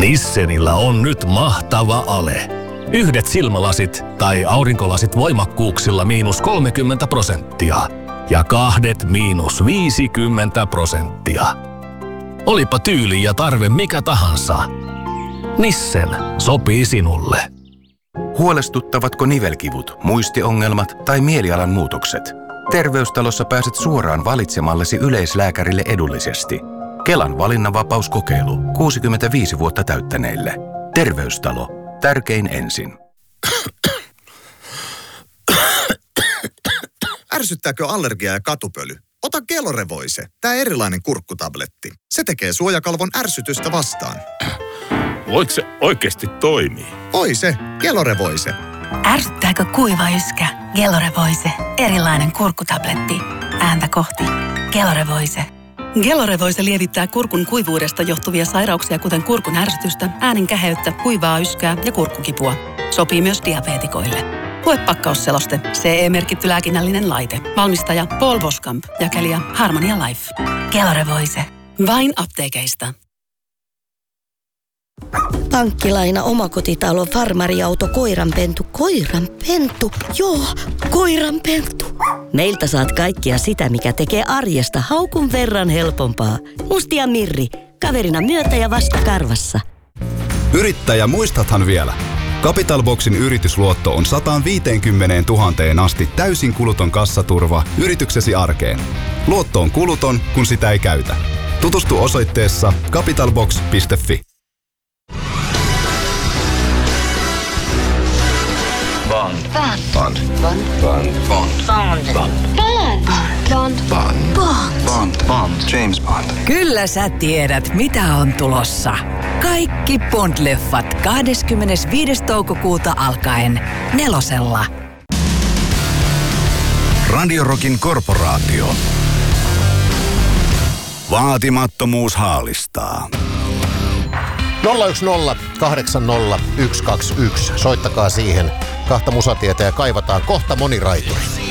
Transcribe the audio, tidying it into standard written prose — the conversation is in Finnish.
Nissenillä on nyt mahtava ale. Yhdet silmälasit tai aurinkolasit voimakkuuksilla -30% ja kahdet -50%. Olipa tyyli ja tarve mikä tahansa. Nissen sopii sinulle. Huolestuttavatko nivelkivut, muistiongelmat tai mielialan muutokset? Terveystalossa pääset suoraan valitsemallesi yleislääkärille edullisesti. Kelan valinnanvapauskokeilu 65 vuotta täyttäneille. Terveystalo. Tärkein ensin. Ärsyttääkö allergia ja katupöly? Ota Gelorevoise, tää erilainen kurkkutabletti. Se tekee suojakalvon ärsytystä vastaan. Voiko se oikeasti toimii? Oi se, Gelorevoise. Ärsyttääkö kuiva yskä? Gelorevoise, erilainen kurkkutabletti. Ääntä kohti. Gelorevoise. Gelorevoise lievittää kurkun kuivuudesta johtuvia sairauksia, kuten kurkun ärsytystä, äänen käheyttä, kuivaa yskää ja kurkkukipua. Sopii myös diabeetikoille. Lue pakkausseloste. CE-merkitty lääkinnällinen laite. Valmistaja Paul Boskamp. Jakelija Harmonia Life. Gelorevoise. Vain apteekeista. Pankkilaina, omakotitalo, farmariauto, koiranpentu. Koiranpentu? Joo, koiranpentu. Meiltä saat kaikkia sitä, mikä tekee arjesta haukun verran helpompaa. Musti ja Mirri. Kaverina myötä ja vastakarvassa. Yrittäjä, muistathan vielä? Capital Boxin yritysluotto on 150 000 asti täysin kuluton kassaturva yrityksesi arkeen. Luotto on kuluton, kun sitä ei käytä. Tutustu osoitteessa capitalbox.fi. Bond. Bond. Bond. Bond. Bond. Bond. Bond. Bond. James Bond. Kyllä sä tiedät, mitä on tulossa. Kaikki Bond-leffat 25. toukokuuta alkaen 4:lla. Radio Rockin korporaatio. Vaatimattomuus haalistaa. 010 80 121. Soittakaa siihen. Kahta musatietä ja kaivataan kohta moniraituri.